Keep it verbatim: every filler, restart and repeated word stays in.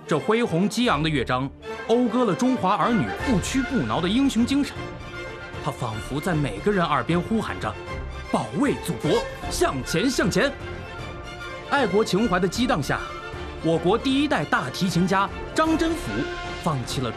这恢宏激昂的乐章，讴歌了中华儿女不屈不挠的英雄精神。它仿佛在每个人耳边呼喊着：“保卫祖国，向前向前！”爱国情怀的激荡下，我国第一代大提琴家张真甫放弃了